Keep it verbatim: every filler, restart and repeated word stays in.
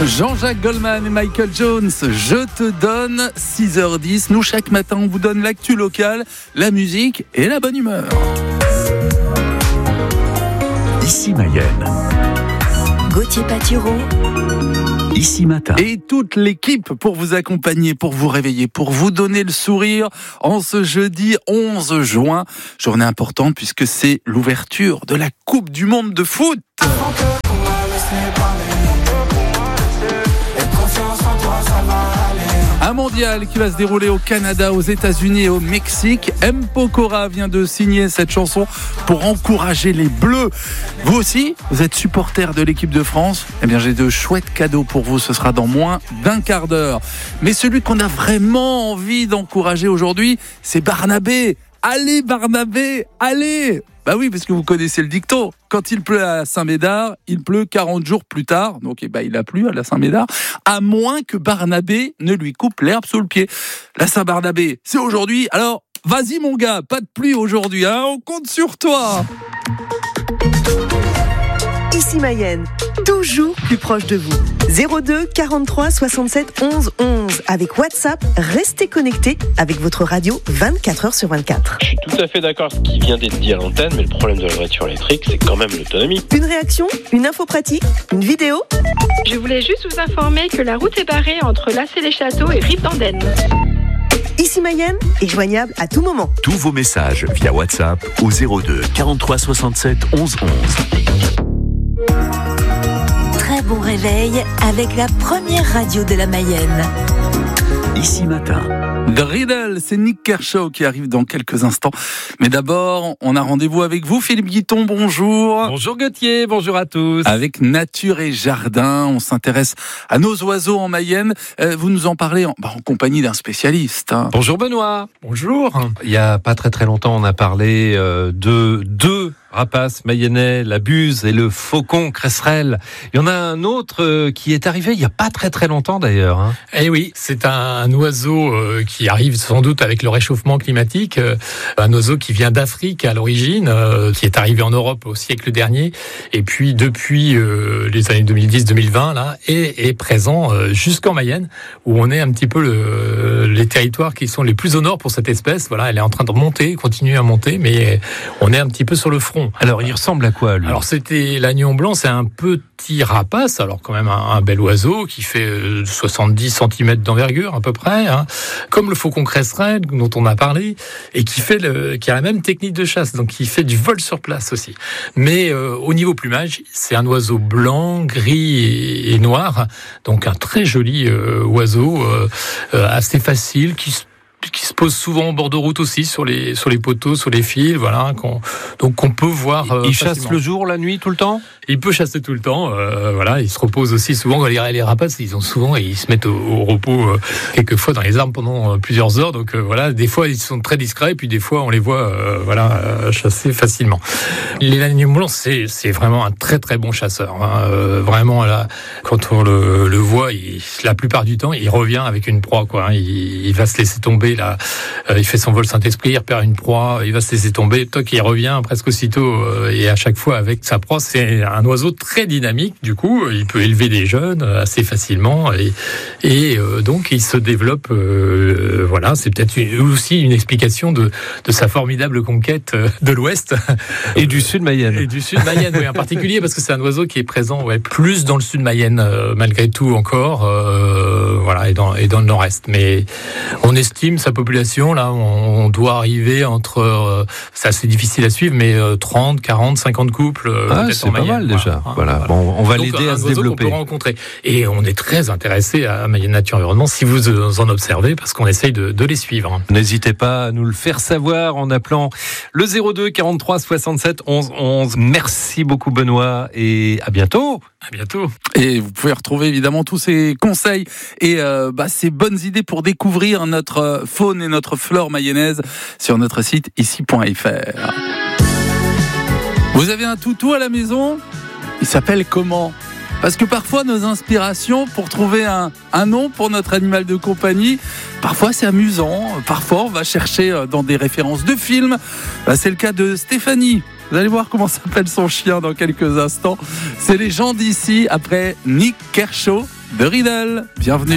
Jean-Jacques Goldman et Michael Jones, je te donne six heures dix. Nous, chaque matin, on vous donne l'actu locale, la musique et la bonne humeur. Ici Mayenne. Gauthier Patureau. Ici Matin. Et toute l'équipe pour vous accompagner, pour vous réveiller, pour vous donner le sourire en ce jeudi onze juin. Journée importante puisque c'est l'ouverture de la Coupe du Monde de foot. Un mondial qui va se dérouler au Canada, aux États-Unis et au Mexique. M. Pokora vient de signer cette chanson pour encourager les Bleus. Vous aussi, vous êtes supporter de l'équipe de France ? Eh bien, j'ai de chouettes cadeaux pour vous. Ce sera dans moins d'un quart d'heure. Mais celui qu'on a vraiment envie d'encourager aujourd'hui, c'est Barnabé. Allez Barnabé, allez ! Bah oui, parce que vous connaissez le dicton. Quand il pleut à Saint-Médard, il pleut quarante jours plus tard. Donc, eh ben, il a plu à la Saint-Médard. À moins que Barnabé ne lui coupe l'herbe sous le pied. La Saint-Barnabé, c'est aujourd'hui. Alors, vas-y mon gars, pas de pluie aujourd'hui, hein, on compte sur toi. Ici Mayenne, toujours plus proche de vous. zéro deux quarante-trois soixante-sept onze onze. Avec WhatsApp, restez connectés avec votre radio vingt-quatre heures sur vingt-quatre. Je suis tout à fait d'accord avec ce qui vient d'être dit à l'antenne, mais le problème de la voiture électrique, c'est quand même l'autonomie. Une réaction, une info pratique, une vidéo. Je voulais juste vous informer que la route est barrée entre Lassay-les-Châteaux et Rive-d'Andenne. Ici Mayenne est joignable à tout moment. Tous vos messages via WhatsApp au zéro deux quarante-trois soixante-sept onze onze. Très bon réveil avec la première radio de la Mayenne. Ici Matin. The Riddle, c'est Nick Kershaw qui arrive dans quelques instants. Mais d'abord, on a rendez-vous avec vous, Philippe Guiton, bonjour. Bonjour Gauthier, bonjour à tous. Avec Nature et Jardin, on s'intéresse à nos oiseaux en Mayenne. Euh, vous nous en parlez en, bah, en compagnie d'un spécialiste. Hein. Bonjour Benoît. Bonjour. Il y a pas très très longtemps, on a parlé euh, de deux rapaces mayennais, la buse et le faucon cresserelle. Il y en a un autre euh, qui est arrivé il y a pas très très longtemps d'ailleurs. Hein. Eh oui, c'est un, un oiseau euh, qui arrive sans doute avec le réchauffement climatique, euh, un oiseau qui vient d'Afrique à l'origine, euh, qui est arrivé en Europe au siècle dernier, et puis depuis euh, les années deux mille dix deux mille vingt là, est, est présent euh, jusqu'en Mayenne, où on est un petit peu le, les territoires qui sont les plus au nord pour cette espèce. Voilà, elle est en train de monter, continue à monter, mais on est un petit peu sur le front. Alors, il ressemble à quoi, lui ? Alors, c'était l'agneau blanc, c'est un petit rapace, alors quand même un, un bel oiseau qui fait soixante-dix centimètres d'envergure à peu près, hein, comme le faucon cresserelle dont on a parlé, et qui fait le, qui a la même technique de chasse, donc qui fait du vol sur place aussi. Mais euh, au niveau plumage, c'est un oiseau blanc, gris et, et noir, donc un très joli euh, oiseau, euh, euh, assez facile, qui se qui se pose souvent au bord de route aussi, sur les, sur les poteaux, sur les fils, voilà, qu'on, donc qu'on peut voir. Euh, il facilement. chasse le jour, la nuit, tout le temps ? Il peut chasser tout le temps, euh, voilà, il se repose aussi souvent. Les, les rapaces, ils ont souvent, ils se mettent au, au repos euh, quelquefois dans les arbres pendant euh, plusieurs heures, donc euh, voilà, des fois ils sont très discrets, et puis des fois on les voit, euh, voilà, euh, chasser facilement. L'agneau blanc, c'est, c'est vraiment un très très bon chasseur, hein, euh, vraiment là, quand on le, le voit, il, la plupart du temps, il revient avec une proie, quoi, hein, il, il va se laisser tomber. Là, euh, il fait son vol Saint-Esprit, il repère une proie, il va se laisser tomber, toc, il revient presque aussitôt, euh, et à chaque fois avec sa proie. C'est un oiseau très dynamique, du coup, il peut élever des jeunes assez facilement, et, et euh, donc il se développe, euh, voilà, c'est peut-être une, aussi une explication de, de sa formidable conquête de l'Ouest. Et du sud Mayenne. Et du sud Mayenne, oui, en particulier, parce que c'est un oiseau qui est présent, ouais, plus dans le sud Mayenne, euh, malgré tout encore, euh, voilà, et dans, et dans le nord-est. Mais on estime sa population, là, on doit arriver entre, euh, c'est assez difficile à suivre, mais euh, trente, quarante, cinquante couples. Euh, ah, c'est pas mal déjà. Voilà. Voilà. Bon, on va donc, l'aider à se développer. On peut rencontrer. Et on est très intéressé à Mayenne Nature Environnement si vous en observez, parce qu'on essaye de, de les suivre. N'hésitez pas à nous le faire savoir en appelant le zéro deux quarante-trois soixante-sept onze onze. Merci beaucoup Benoît et à bientôt. À bientôt. Et vous pouvez retrouver évidemment tous ces conseils et euh, bah, ces bonnes idées pour découvrir notre faune et notre flore mayonnaise sur notre site ici point f r. Vous avez un toutou à la maison ? Il s'appelle comment ? Parce que parfois nos inspirations pour trouver un, un nom pour notre animal de compagnie, parfois c'est amusant, parfois on va chercher dans des références de films. Bah, c'est le cas de Stéphanie. Vous allez voir comment s'appelle son chien dans quelques instants. C'est les gens d'ici après Nick Kershaw. de Ridal. Bienvenue.